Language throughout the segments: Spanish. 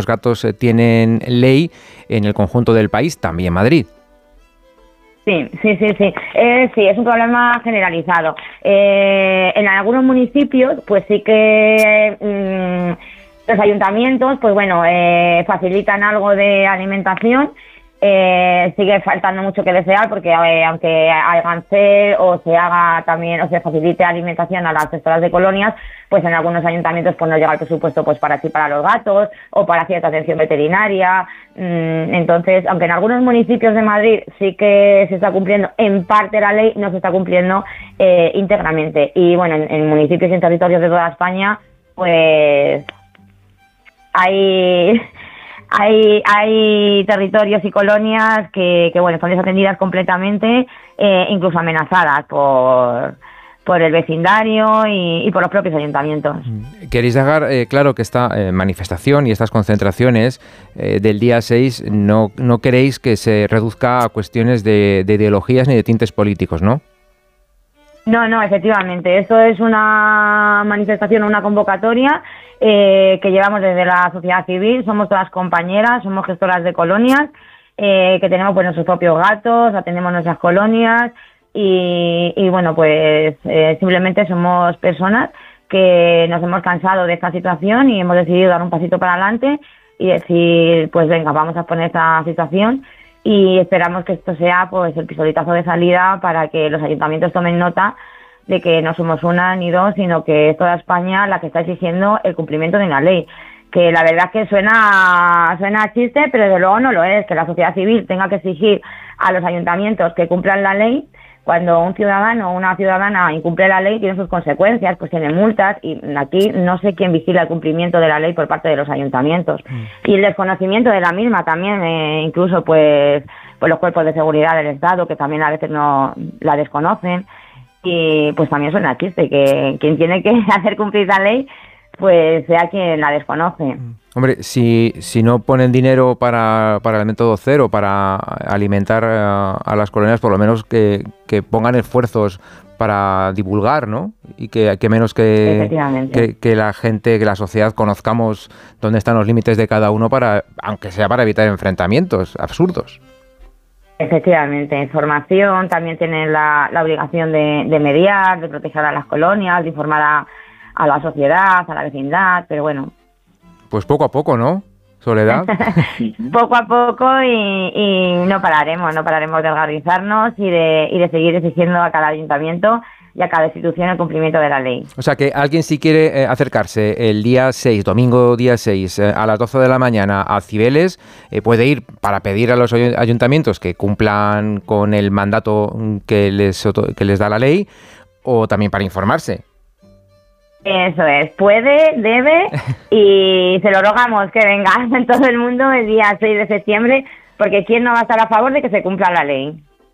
gatos tienen ley en el conjunto del país, también Madrid. Sí. Sí, es un problema generalizado. En algunos municipios, pues sí que los ayuntamientos, pues bueno, facilitan algo de alimentación. Sigue faltando mucho que desear porque aunque hagan CER o se haga también o se facilite alimentación a las gestoras de colonias, pues en algunos ayuntamientos pues no llega el presupuesto pues para los gatos o para cierta atención veterinaria. Entonces, aunque en algunos municipios de Madrid sí que se está cumpliendo en parte la ley, no se está cumpliendo íntegramente. Y bueno, en municipios y en territorios de toda España, pues hay territorios y colonias que bueno, están desatendidas completamente, incluso amenazadas por el vecindario y por los propios ayuntamientos. Queréis dejar claro que esta manifestación y estas concentraciones del día 6 no queréis que se reduzca a cuestiones de ideologías ni de tintes políticos, ¿no? No, efectivamente. Esto es una manifestación, una convocatoria que llevamos desde la sociedad civil. Somos todas compañeras, somos gestoras de colonias, que tenemos pues nuestros propios gatos, atendemos nuestras colonias y bueno, pues simplemente somos personas que nos hemos cansado de esta situación y hemos decidido dar un pasito para adelante y decir, pues venga, vamos a poner esta situación. Y esperamos que esto sea pues el pistoletazo de salida para que los ayuntamientos tomen nota de que no somos una ni dos, sino que es toda España la que está exigiendo el cumplimiento de una ley. Que la verdad es que suena a chiste, pero desde luego no lo es. Que la sociedad civil tenga que exigir a los ayuntamientos que cumplan la ley. Cuando un ciudadano o una ciudadana incumple la ley, tiene sus consecuencias, pues tiene multas, y aquí no sé quién vigila el cumplimiento de la ley por parte de los ayuntamientos. Y el desconocimiento de la misma también, incluso pues los cuerpos de seguridad del Estado, que también a veces no la desconocen, y pues también suena chiste, que quien tiene que hacer cumplir la ley, pues sea quien la desconoce. Hombre, si no ponen dinero para el método cero, para alimentar a las colonias, por lo menos que pongan esfuerzos para divulgar, ¿no? Y que menos que la gente, que la sociedad conozcamos dónde están los límites de cada uno, aunque sea para evitar enfrentamientos absurdos. Efectivamente, formación, también tienen la obligación de mediar, de proteger a las colonias, de informar a la sociedad, a la vecindad, pero bueno. Pues poco a poco, ¿no, Soledad? Poco a poco y no pararemos de organizarnos y de seguir exigiendo a cada ayuntamiento y a cada institución el cumplimiento de la ley. O sea, que alguien si quiere acercarse el día 6, domingo día 6, a las 12 de la mañana a Cibeles, puede ir para pedir a los ayuntamientos que cumplan con el mandato que les da la ley, o también para informarse. Eso es, puede, debe y se lo rogamos que venga todo el mundo el día 6 de septiembre, porque ¿quién no va a estar a favor de que se cumpla la ley?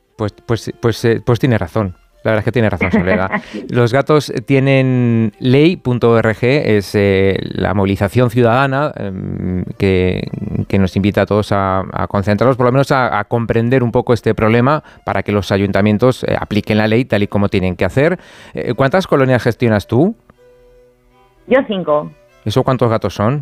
Pues tiene razón. La verdad es que tiene razón, Soledad. Los gatos tienen ley.org, es la movilización ciudadana que nos invita a todos a concentrarnos, por lo menos a comprender un poco este problema para que los ayuntamientos apliquen la ley tal y como tienen que hacer. ¿Cuántas colonias gestionas tú? Yo 5. ¿Eso cuántos gatos son?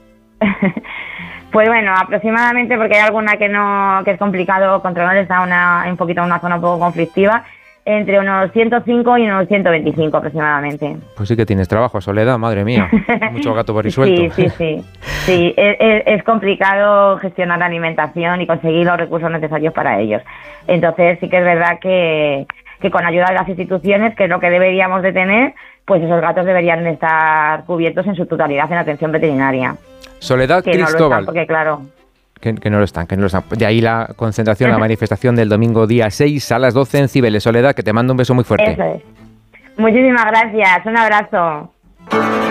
Pues bueno, aproximadamente, porque hay alguna que es complicado controlar, está un poquito en una zona un poco conflictiva, entre unos 105 y unos 125 aproximadamente. Pues sí que tienes trabajo, Soledad, madre mía. Mucho gato por ahí suelto. Sí, es complicado gestionar la alimentación y conseguir los recursos necesarios para ellos. Entonces sí que es verdad que con ayuda de las instituciones, que es lo que deberíamos de tener, pues esos gatos deberían de estar cubiertos en su totalidad en atención veterinaria. Soledad que Cristóbal. No lo están, porque claro... Que no lo están. De ahí la concentración, la manifestación del domingo día 6 a las 12 en Cibeles. Soledad, que te mando un beso muy fuerte. Eso es. Muchísimas gracias. Un abrazo.